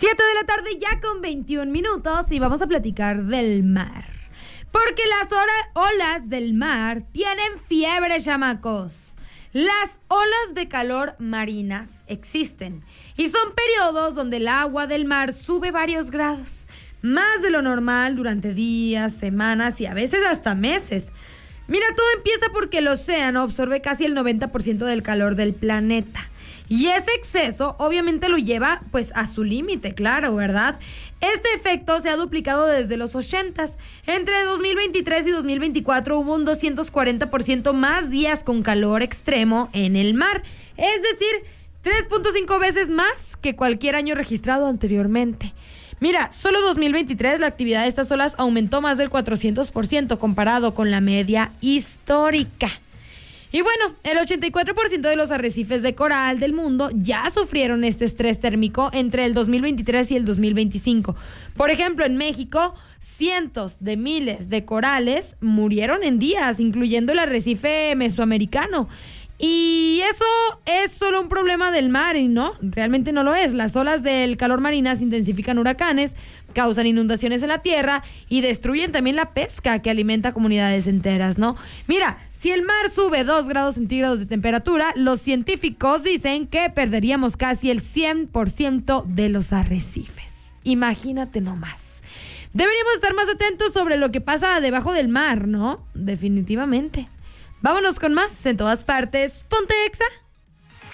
7 de la tarde ya con 21 minutos y vamos a platicar del mar. Porque las olas del mar tienen fiebre, chamacos. Las olas de calor marinas existen y son periodos donde el agua del mar sube varios grados, más de lo normal durante días, semanas y a veces hasta meses. Mira, todo empieza porque el océano absorbe casi el 90% del calor del planeta. Y ese exceso obviamente lo lleva pues a su límite, claro, ¿verdad? Este efecto se ha duplicado desde los 80s. Entre 2023 y 2024 hubo un 240% más días con calor extremo en el mar. Es decir, 3.5 veces más que cualquier año registrado anteriormente. Mira, solo 2023 la actividad de estas olas aumentó más del 400% comparado con la media histórica. Y bueno, el 84% de los arrecifes de coral del mundo ya sufrieron este estrés térmico entre el 2023 y el 2025. Por ejemplo, en México, cientos de miles de corales murieron en días, incluyendo el arrecife mesoamericano. Y eso es solo un problema del mar, y no, realmente no lo es. Las olas del calor marinas intensifican huracanes, causan inundaciones en la tierra y destruyen también la pesca que alimenta comunidades enteras, ¿no? Mira, si el mar sube 2 grados centígrados de temperatura, los científicos dicen que perderíamos casi el 100% de los arrecifes. Imagínate nomás. Deberíamos estar más atentos sobre lo que pasa debajo del mar, ¿no? Definitivamente. Vámonos con más en todas partes. Ponte Exa.